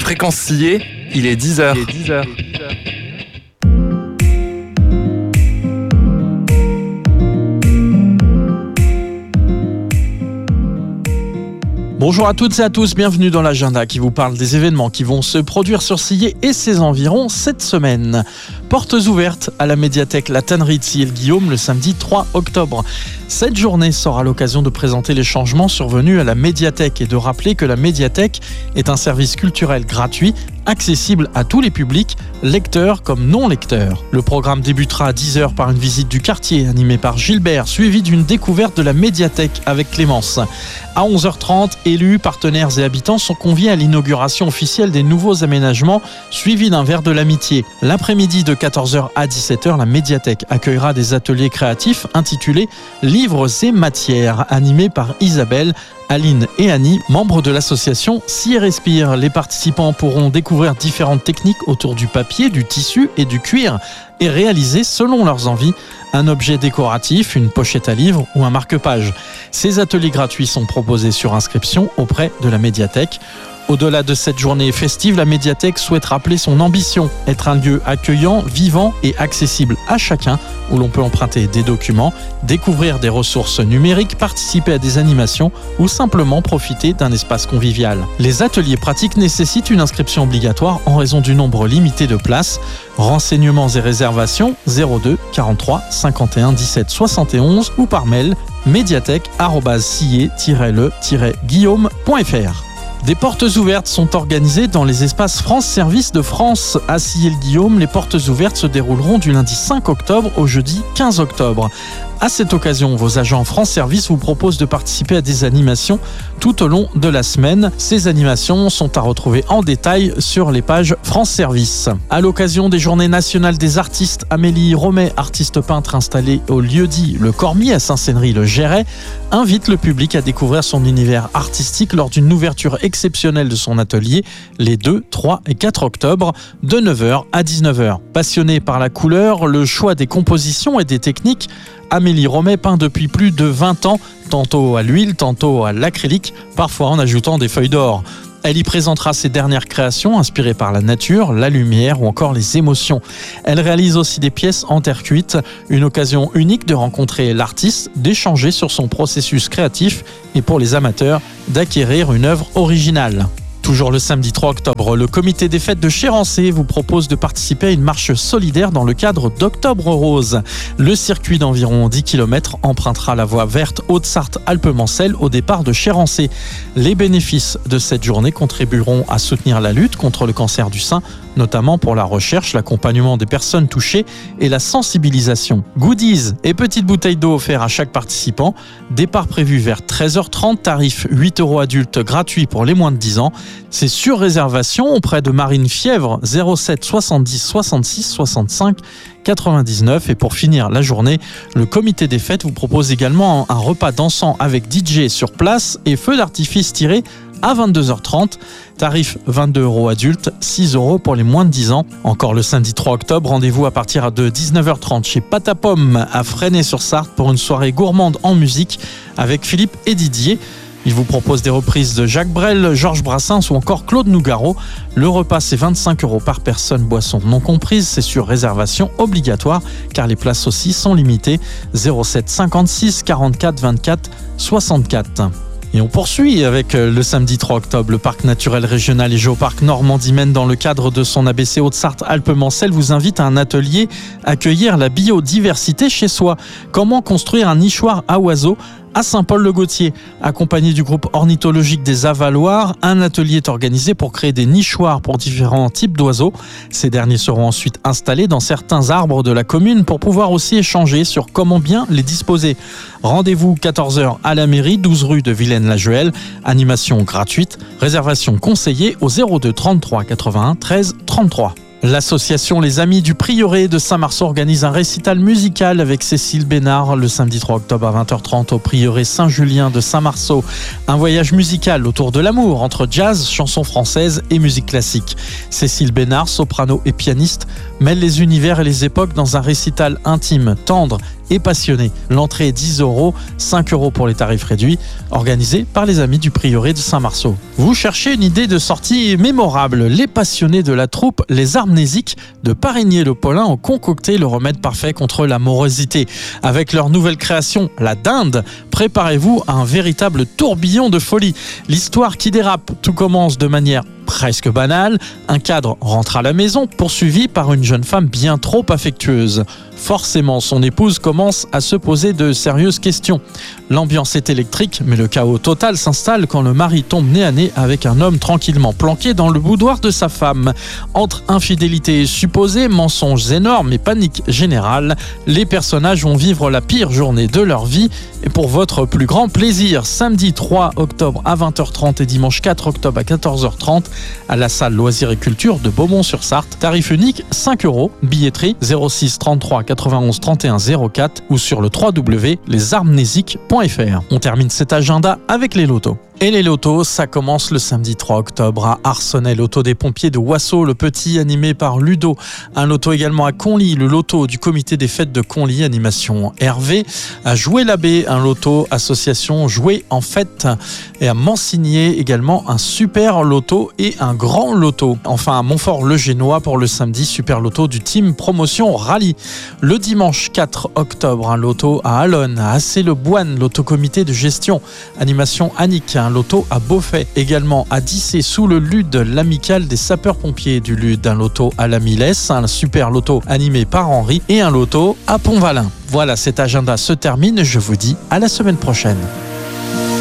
Fréquence Sillé, il est 10h. Bonjour à toutes et à tous, bienvenue dans l'agenda qui vous parle des événements qui vont se produire sur Sillé et ses environs cette semaine. Portes ouvertes à la médiathèque La Tannerie de Sillé-le-Guillaume le samedi 3 octobre. Cette journée sera l'occasion de présenter les changements survenus à la médiathèque et de rappeler que la médiathèque est un service culturel gratuit, accessible à tous les publics, lecteurs comme non-lecteurs. Le programme débutera à 10h par une visite du quartier animée par Gilbert, suivie d'une découverte de la médiathèque avec Clémence. À 11h30, élus, partenaires et habitants sont conviés à l'inauguration officielle des nouveaux aménagements, suivi d'un verre de l'amitié. L'après-midi de 14h à 17h, la médiathèque accueillera des ateliers créatifs intitulés « Livres et matières » animés par Isabelle, Aline et Annie, membres de l'association Sillé Respire. Les participants pourront découvrir différentes techniques autour du papier, du tissu et du cuir et réaliser, selon leurs envies, un objet décoratif, une pochette à livres ou un marque-page. Ces ateliers gratuits sont proposés sur inscription auprès de la médiathèque. Au-delà de cette journée festive, la médiathèque souhaite rappeler son ambition, être un lieu accueillant, vivant et accessible à chacun, où l'on peut emprunter des documents, découvrir des ressources numériques, participer à des animations ou simplement profiter d'un espace convivial. Les ateliers pratiques nécessitent une inscription obligatoire en raison du nombre limité de places. Renseignements et réservations 02 43 51 17 71 ou par mail médiathèque@sillé-le-guillaume.fr. Des portes ouvertes sont organisées dans les espaces France Service de France à Sillé-le-Guillaume. Les portes ouvertes se dérouleront du lundi 5 octobre au jeudi 15 octobre. À cette occasion, vos agents France Service vous proposent de participer à des animations tout au long de la semaine. Ces animations sont à retrouver en détail sur les pages France Service. À l'occasion des Journées nationales des artistes, Amélie Romet, artiste peintre installée au lieu-dit Le Cormier à Saint-Cénry-le-Géret, invite le public à découvrir son univers artistique lors d'une ouverture exceptionnelle de son atelier les 2, 3 et 4 octobre de 9h à 19h. Passionnée par la couleur, le choix des compositions et des techniques, Amélie Romet peint depuis plus de 20 ans, tantôt à l'huile, tantôt à l'acrylique, parfois en ajoutant des feuilles d'or. Elle y présentera ses dernières créations inspirées par la nature, la lumière ou encore les émotions. Elle réalise aussi des pièces en terre cuite, une occasion unique de rencontrer l'artiste, d'échanger sur son processus créatif et pour les amateurs, d'acquérir une œuvre originale. Toujours le samedi 3 octobre, le comité des fêtes de Chérancé vous propose de participer à une marche solidaire dans le cadre d'Octobre Rose. Le circuit d'environ 10 km empruntera la voie verte Haute-Sarthe-Alpes-Mancel au départ de Chérancé. Les bénéfices de cette journée contribueront à soutenir la lutte contre le cancer du sein, notamment pour la recherche, l'accompagnement des personnes touchées et la sensibilisation. Goodies et petites bouteilles d'eau offertes à chaque participant. Départ prévu vers 13h30, tarif 8 € adultes gratuit pour les moins de 10 ans. C'est sur réservation auprès de Marine Fièvre 07 70 66 65 99. Et pour finir la journée, le comité des fêtes vous propose également un repas dansant avec DJ sur place et feu d'artifice tiré à 22h30. Tarif 22 € adultes, 6 € pour les moins de 10 ans. Encore le samedi 3 octobre, rendez-vous à partir de 19h30 chez Patapom à Fresnay-sur-Sarthe pour une soirée gourmande en musique avec Philippe et Didier. Il vous propose des reprises de Jacques Brel, Georges Brassens ou encore Claude Nougaro. Le repas, c'est 25 € par personne, boisson non comprise. C'est sur réservation obligatoire car les places aussi sont limitées. 07 56 44 24 64. Et on poursuit avec le samedi 3 octobre. Le parc naturel régional et géoparc Normandie-Maine, dans le cadre de son ABC Haute-Sarthe-Alpes-Mancel, vous invite à un atelier Accueillir la biodiversité chez soi. Comment construire un nichoir à oiseaux à Saint-Paul-le-Gautier. Accompagné du groupe ornithologique des Avaloirs, un atelier est organisé pour créer des nichoirs pour différents types d'oiseaux. Ces derniers seront ensuite installés dans certains arbres de la commune pour pouvoir aussi échanger sur comment bien les disposer. Rendez-vous 14h à la mairie, 12 rue de Vilaine-la-Juelle. Animation gratuite. Réservation conseillée au 02 33 81 13 33. L'association Les Amis du Prieuré de Saint-Marceau organise un récital musical avec Cécile Bénard le samedi 3 octobre à 20h30 au Prieuré Saint-Julien de Saint-Marceau. Un voyage musical autour de l'amour entre jazz, chansons françaises et musique classique. Cécile Bénard, soprano et pianiste, mêle les univers et les époques dans un récital intime, tendre et passionnés. L'entrée est 10 €, 5 € pour les tarifs réduits, organisé par les amis du prieuré de Saint-Marceau. Vous cherchez une idée de sortie mémorable? Les passionnés de la troupe Les Armnésiques de Parigny-le-Paulin ont concocté le remède parfait contre la morosité. Avec leur nouvelle création, la dinde, préparez-vous à un véritable tourbillon de folie. L'histoire qui dérape, tout commence de manière presque banale. Un cadre rentre à la maison, poursuivi par une jeune femme bien trop affectueuse. Forcément, son épouse commence à se poser de sérieuses questions. L'ambiance est électrique, mais le chaos total s'installe quand le mari tombe nez à nez avec un homme tranquillement planqué dans le boudoir de sa femme. Entre infidélité supposée, mensonges énormes et panique générale, les personnages vont vivre la pire journée de leur vie. Et pour votre plus grand plaisir, samedi 3 octobre à 20h30 et dimanche 4 octobre à 14h30 à la salle Loisirs et Culture de Beaumont-sur-Sarthe. Tarif unique 5 €. Billetterie 06 33 91 31 04 ou sur le www.lesarmnésiques.fr. On termine cet agenda avec les lotos. Et les lotos, ça commence le samedi 3 octobre à Arcenay, loto des pompiers de Wassau, le petit animé par Ludo. Un loto également à Conly, le loto du comité des fêtes de Conly, animation Hervé. À Jouer-l'Abbé, un loto association Jouer en fête. Et à Mansigné également un super loto et un grand loto. Enfin à Montfort-le-Génois pour le samedi, super loto du team promotion rallye. Le dimanche 4 octobre, un loto à Allonne, à Assé-le-Boine, loto comité de gestion, animation Annick. Un loto à Beaufay, également à Dissé sous le Lude, l'amicale des sapeurs-pompiers du Lude, un loto à la Milesse, un super loto animé par Henri et un loto à Pont-Valin. Voilà, cet agenda se termine, je vous dis à la semaine prochaine.